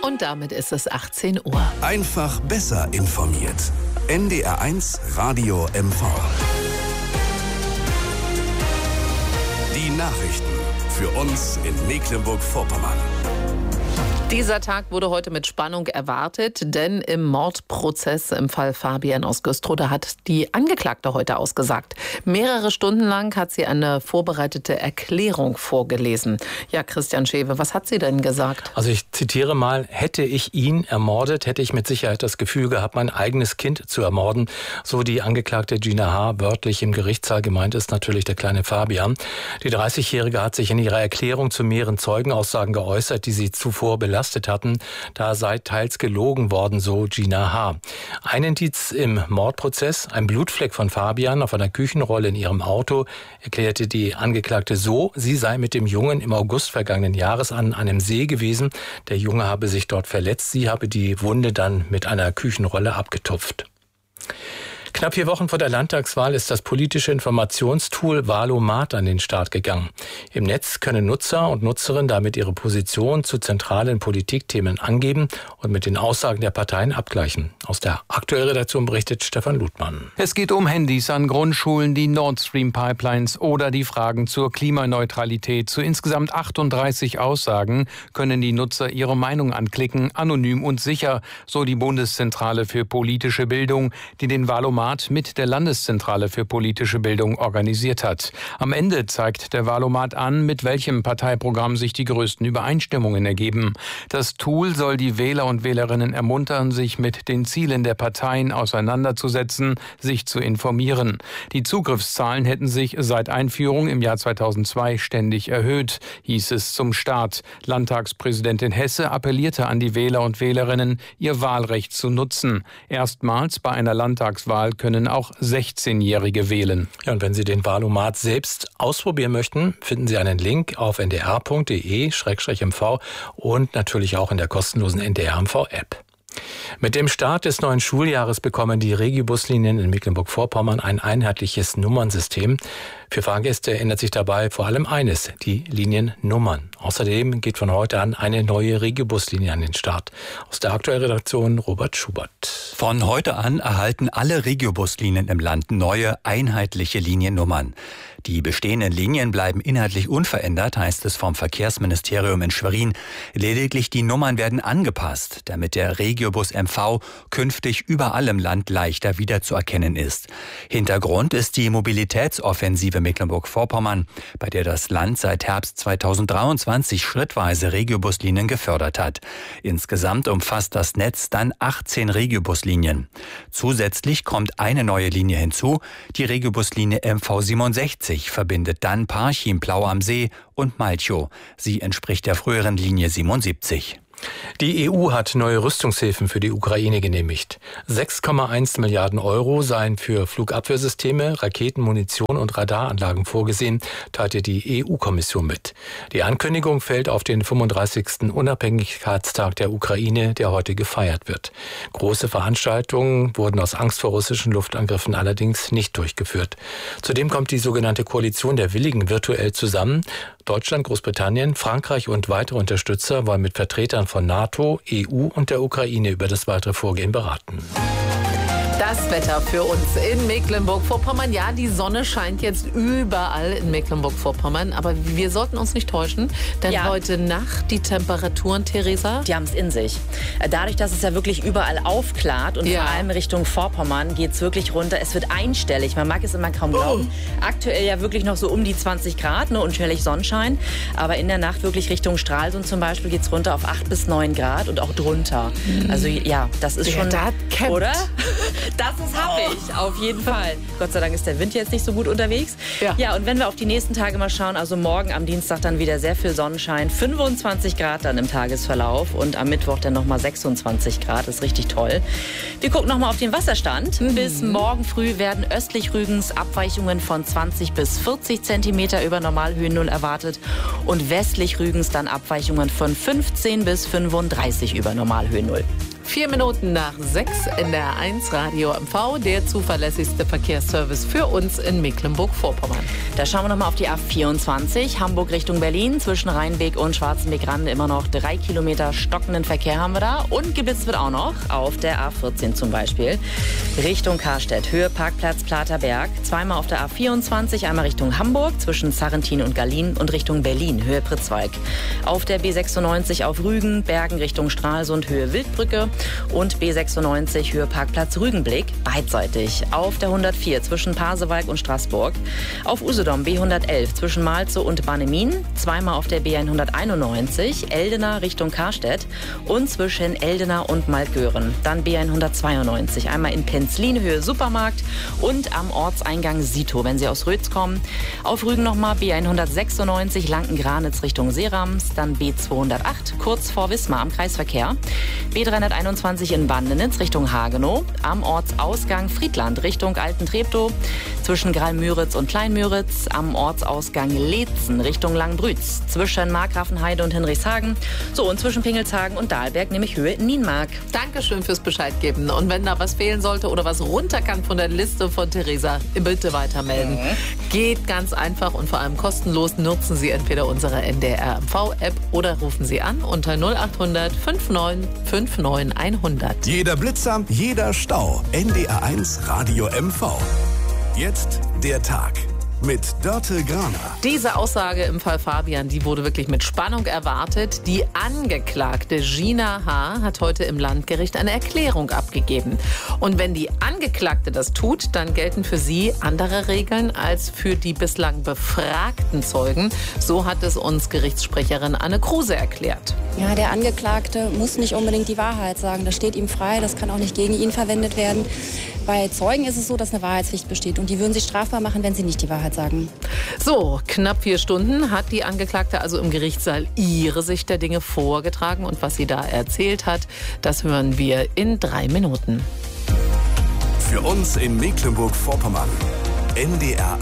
Und damit ist es 18 Uhr. Einfach besser informiert. NDR1 Radio MV. Die Nachrichten für uns in Mecklenburg-Vorpommern. Dieser Tag wurde heute mit Spannung erwartet, denn im Mordprozess im Fall Fabian aus Güstrow, da hat die Angeklagte heute ausgesagt. Mehrere Stunden lang hat sie eine vorbereitete Erklärung vorgelesen. Ja, Christian Schewe, was hat sie denn gesagt? Also ich zitiere mal: Hätte ich ihn ermordet, hätte ich mit Sicherheit das Gefühl gehabt, mein eigenes Kind zu ermorden. So die Angeklagte Gina H. Wörtlich im Gerichtssaal. Gemeint ist natürlich der kleine Fabian. Die 30-Jährige hat sich in ihrer Erklärung zu mehreren Zeugenaussagen geäußert, die sie zuvor belastet hatten. Da sei teils gelogen worden, so Gina H. Ein Indiz im Mordprozess: ein Blutfleck von Fabian auf einer Küchenrolle in ihrem Auto, erklärte die Angeklagte so, sie sei mit dem Jungen im August vergangenen Jahres an einem See gewesen. Der Junge habe sich dort verletzt, sie habe die Wunde dann mit einer Küchenrolle abgetupft. Knapp 4 Wochen vor der Landtagswahl ist das politische Informationstool Wahlomat an den Start gegangen. Im Netz können Nutzer und Nutzerinnen damit ihre Position zu zentralen Politikthemen angeben und mit den Aussagen der Parteien abgleichen. Aus der aktuellen Redaktion berichtet Stefan Ludmann. Es geht um Handys an Grundschulen, die Nord Stream Pipelines oder die Fragen zur Klimaneutralität. Zu insgesamt 38 Aussagen können die Nutzer ihre Meinung anklicken, anonym und sicher, so die Bundeszentrale für politische Bildung, die den Wahlomat mit der Landeszentrale für politische Bildung organisiert hat. Am Ende zeigt der Wahlomat an, mit welchem Parteiprogramm sich die größten Übereinstimmungen ergeben. Das Tool soll die Wähler und Wählerinnen ermuntern, sich mit den Zielen der Parteien auseinanderzusetzen, sich zu informieren. Die Zugriffszahlen hätten sich seit Einführung im Jahr 2002 ständig erhöht, hieß es zum Start. Landtagspräsidentin Hesse appellierte an die Wähler und Wählerinnen, ihr Wahlrecht zu nutzen. Erstmals bei einer Landtagswahl können auch 16-Jährige wählen. Ja, und wenn Sie den Wahlomat selbst ausprobieren möchten, finden Sie einen Link auf ndr.de/mv und natürlich auch in der kostenlosen NDR-MV-App. Mit dem Start des neuen Schuljahres bekommen die Regiobuslinien in Mecklenburg-Vorpommern ein einheitliches Nummernsystem. Für Fahrgäste ändert sich dabei vor allem eines: die Liniennummern. Außerdem geht von heute an eine neue Regiobuslinie an den Start. Aus der aktuellen Redaktion Robert Schubert. Von heute an erhalten alle Regiobuslinien im Land neue, einheitliche Liniennummern. Die bestehenden Linien bleiben inhaltlich unverändert, heißt es vom Verkehrsministerium in Schwerin. Lediglich die Nummern werden angepasst, damit der Regiobus MV künftig überall im Land leichter wiederzuerkennen ist. Hintergrund ist die Mobilitätsoffensive Mecklenburg-Vorpommern, bei der das Land seit Herbst 2023 schrittweise Regiobuslinien gefördert hat. Insgesamt umfasst das Netz dann 18 Regiobuslinien. Zusätzlich kommt eine neue Linie hinzu, die Regiobuslinie MV67. Verbindet dann Parchim, Plau am See und Malchow. Sie entspricht der früheren Linie 77. Die EU hat neue Rüstungshilfen für die Ukraine genehmigt. 6,1 Milliarden Euro seien für Flugabwehrsysteme, Raketen, Munition und Radaranlagen vorgesehen, teilte die EU-Kommission mit. Die Ankündigung fällt auf den 35. Unabhängigkeitstag der Ukraine, der heute gefeiert wird. Große Veranstaltungen wurden aus Angst vor russischen Luftangriffen allerdings nicht durchgeführt. Zudem kommt die sogenannte Koalition der Willigen virtuell zusammen. Deutschland, Großbritannien, Frankreich und weitere Unterstützer wollen mit Vertretern von NATO, EU und der Ukraine über das weitere Vorgehen beraten. Das Wetter für uns in Mecklenburg-Vorpommern. Ja, die Sonne scheint jetzt überall in Mecklenburg-Vorpommern. Aber wir sollten uns nicht täuschen, denn heute Nacht die Temperaturen, Theresa? Die haben es in sich. Dadurch, dass es ja wirklich überall aufklart und vor allem Richtung Vorpommern geht es wirklich runter. Es wird einstellig. Man mag es immer kaum glauben. Aktuell ja wirklich noch so um die 20 Grad, ne, und schwellig Sonnenschein. Aber in der Nacht wirklich Richtung Stralsund zum Beispiel geht es runter auf 8 bis 9 Grad und auch drunter. Also ja, das ist schon... Oder? Das ist happig, auf jeden Fall. Gott sei Dank ist der Wind jetzt nicht so gut unterwegs. Ja, und wenn wir auf die nächsten Tage mal schauen, also morgen am Dienstag dann wieder sehr viel Sonnenschein, 25 Grad dann im Tagesverlauf und am Mittwoch dann nochmal 26 Grad, ist richtig toll. Wir gucken nochmal auf den Wasserstand. Bis morgen früh werden östlich Rügens Abweichungen von 20 bis 40 Zentimeter über Normalhöhennull erwartet und westlich Rügens dann Abweichungen von 15 bis 35 über Normalhöhennull. 4 Minuten nach 6 NDR 1 Radio MV, der zuverlässigste Verkehrsservice für uns in Mecklenburg-Vorpommern. Da schauen wir nochmal auf die A24, Hamburg Richtung Berlin. Zwischen Rheinweg und Schwarzenbeck-Rande immer noch 3 Kilometer stockenden Verkehr haben wir da. Und geblitzt wird auch noch auf der A14 zum Beispiel. Richtung Karstedt, Höhe Parkplatz Platerberg. Zweimal auf der A24, einmal Richtung Hamburg zwischen Sarrentin und Gallien und Richtung Berlin, Höhe Pritzwalk. Auf der B96 auf Rügen, Bergen Richtung Stralsund, Höhe Wildbrücke. Und B96 Höhe Parkplatz Rügenblick, beidseitig. Auf der 104 zwischen Pasewalk und Straßburg. Auf Usedom B111 zwischen Malzow und Bannemin. Zweimal auf der B191 Eldena Richtung Karstedt und zwischen Eldena und Maltgören. Dann B192 einmal in Penzlin Höhe Supermarkt und am Ortseingang Sito, wenn Sie aus Rötz kommen. Auf Rügen nochmal B196 Lanken-Granitz Richtung Seerams. Dann B208 kurz vor Wismar am Kreisverkehr. B321 in Bandenitz Richtung Hagenow, am Ortsausgang Friedland Richtung Alten-Treptow, zwischen Graal-Müritz und Klein-Müritz, am Ortsausgang Leetzen Richtung Langenbrütz, zwischen Markgrafenheide und Hinrichshagen, so und zwischen Pingelshagen und Dahlberg, nämlich Höhe Nienmark. Dankeschön fürs Bescheid geben. Und wenn da was fehlen sollte oder was runter kann von der Liste von Theresa, bitte weitermelden. Geht ganz einfach und vor allem kostenlos. Nutzen Sie entweder unsere NDR MV-App oder rufen Sie an unter 0800 59 59 100. Jeder Blitzer, jeder Stau. NDR 1 Radio MV. Jetzt der Tag mit Dörte Graner. Diese Aussage im Fall Fabian, die wurde wirklich mit Spannung erwartet. Die Angeklagte Gina H. hat heute im Landgericht eine Erklärung abgegeben. Und wenn die Angeklagte das tut, dann gelten für sie andere Regeln als für die bislang befragten Zeugen. So hat es uns Gerichtssprecherin Anne Kruse erklärt. Ja, der Angeklagte muss nicht unbedingt die Wahrheit sagen. Das steht ihm frei, das kann auch nicht gegen ihn verwendet werden. Bei Zeugen ist es so, dass eine Wahrheitspflicht besteht und die würden sich strafbar machen, wenn sie nicht die Wahrheit sagen. So, knapp 4 Stunden hat die Angeklagte also im Gerichtssaal ihre Sicht der Dinge vorgetragen und was sie da erzählt hat, das hören wir in 3 Minuten. Für uns in Mecklenburg-Vorpommern. NDR